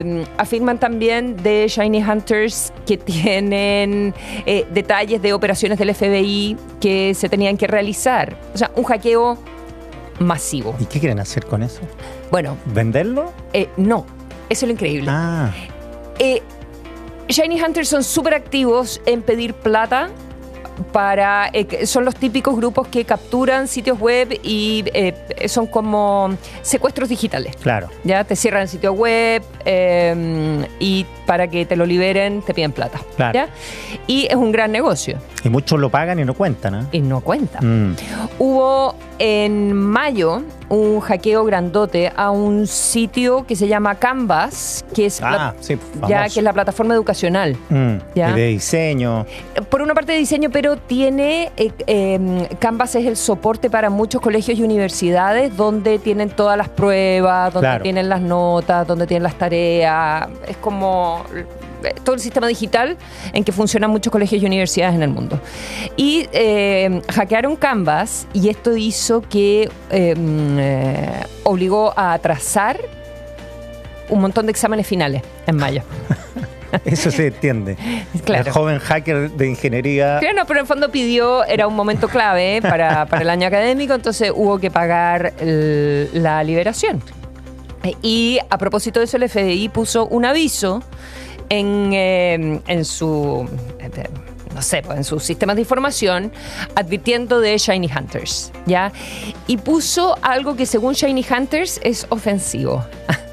Afirman también de Shiny Hunters que tienen detalles de operaciones del FBI que se tenían que realizar. O sea, un hackeo masivo. ¿Y qué quieren hacer con eso? Bueno. ¿Venderlo? No, eso es lo increíble. Shiny Hunters son súper activos en pedir plata para... son los típicos grupos que capturan sitios web y son como secuestros digitales. Claro. Ya te cierran el sitio web y para que te lo liberen te piden plata. Claro. ¿Ya? Y es un gran negocio. Y muchos lo pagan y no cuentan, ¿eh? Y no cuentan. Hubo en mayo un hackeo grandote a un sitio que se llama Canvas, que es, sí, ya, que es la plataforma educacional. ¿Ya? Y de diseño. Por una parte de diseño, pero tiene... Canvas es el soporte para muchos colegios y universidades donde tienen todas las pruebas, donde tienen las notas, donde tienen las tareas. Es como... todo el sistema digital en que funcionan muchos colegios y universidades en el mundo. Y hackearon Canvas y esto hizo que obligó a atrasar un montón de exámenes finales en mayo. Eso se entiende. Claro. El joven hacker de ingeniería... Claro, no, pero en el fondo era un momento clave para el año académico, entonces hubo que pagar la liberación. Y a propósito de eso, el FBI puso un aviso en su, no sé, pues en sus sistemas de información advirtiendo de Shiny Hunters, ¿ya? Y puso algo que según Shiny Hunters es ofensivo.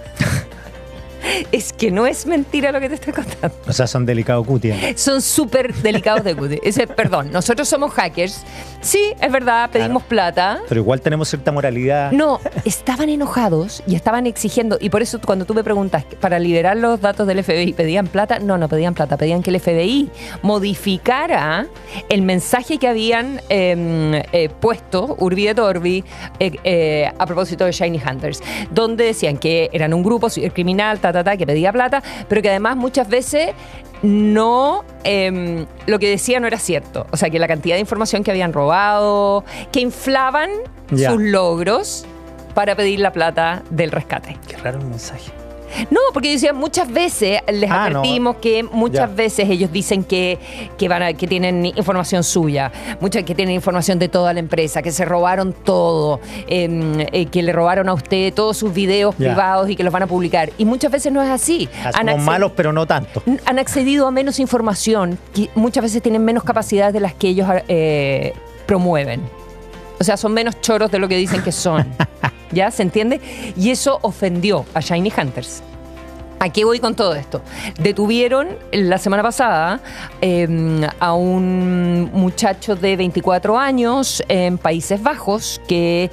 Es que no es mentira lo que te estoy contando. O sea, son delicados cutie. Son súper delicados de cutie. Perdón, nosotros somos hackers. Sí, es verdad, pedimos plata. Pero igual tenemos cierta moralidad. No, estaban enojados y estaban exigiendo. Y por eso cuando tú me preguntas, para liberar los datos del FBI, ¿pedían plata? No pedían plata. Pedían que el FBI modificara el mensaje que habían puesto, Urbi et Orbi, a propósito de Shiny Hunters, donde decían que eran un grupo criminal, que pedía plata, pero que además muchas veces no, lo que decía no era cierto. O sea, que la cantidad de información que habían robado, que inflaban sus logros para pedir la plata del rescate. Qué raro el mensaje. No, porque decían muchas veces, les advertimos que muchas veces ellos dicen que tienen información suya, que tienen información de toda la empresa, que se robaron todo, que le robaron a usted todos sus videos privados y que los van a publicar. Y muchas veces no es así. Somos malos, pero no tanto. Han accedido a menos información, que muchas veces tienen menos capacidades de las que ellos promueven. O sea, son menos choros de lo que dicen que son. ¿Ya? ¿Se entiende? Y eso ofendió a Shiny Hunters. ¿A qué voy con todo esto? Detuvieron la semana pasada a un muchacho de 24 años en Países Bajos que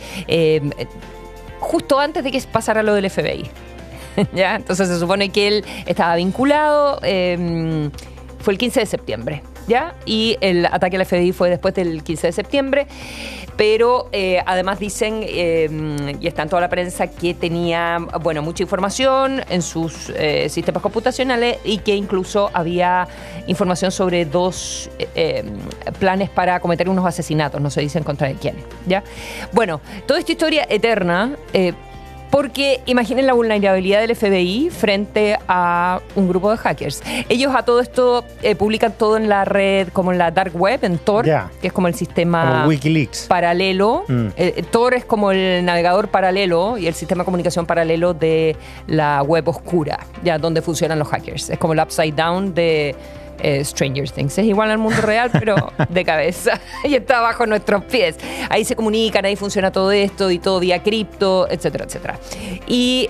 justo antes de que pasara lo del FBI. ¿Ya? Entonces se supone que él estaba vinculado. Fue el 15 de septiembre. ¿Ya? Y el ataque al FBI fue después del 15 de septiembre. Pero además dicen, y está en toda la prensa, que tenía mucha información en sus sistemas computacionales y que incluso había información sobre 2 planes para cometer unos asesinatos, no se dicen contra quién. ¿Ya? Bueno, toda esta historia eterna, porque imaginen la vulnerabilidad del FBI frente a un grupo de hackers. Ellos a todo esto publican todo en la red, como en la dark web, en Tor, que es como el sistema como Wikileaks paralelo. Tor es como el navegador paralelo y el sistema de comunicación paralelo de la web oscura, ya donde funcionan los hackers. Es como el upside down de Stranger Things. Es igual al mundo real, pero de cabeza. Y está bajo nuestros pies. Ahí se comunican, ahí funciona todo esto y todo vía cripto, etcétera, etcétera. Y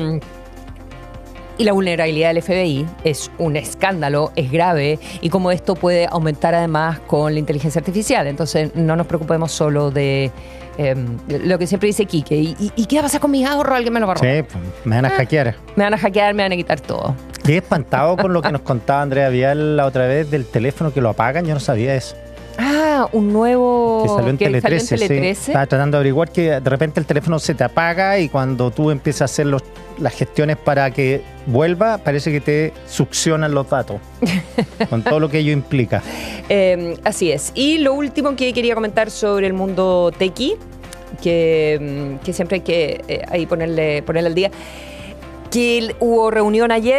la vulnerabilidad del FBI es un escándalo, es grave, y como esto puede aumentar además con la inteligencia artificial. Entonces no nos preocupemos solo de lo que siempre dice Quique. ¿Y qué va a pasar con mis ahorros? Alguien me lo va a robar. Sí, pues, me van a hackear. Me van a hackear, me van a quitar todo. Qué espantado con lo que nos contaba Andrea Vial la otra vez del teléfono que lo apagan. Yo no sabía eso. Un nuevo... Que salió en Tele 13. Sí. Estaba tratando de averiguar que de repente el teléfono se te apaga y cuando tú empiezas a hacer las gestiones para que vuelva, parece que te succionan los datos. Con todo lo que ello implica. Así es. Y lo último que quería comentar sobre el mundo tequi, que siempre hay que ahí ponerle al día. que hubo reunión ayer.